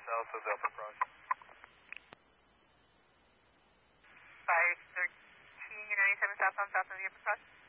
south of the Upper Cross. 513, you're 97 southbound south of the Upper Cross.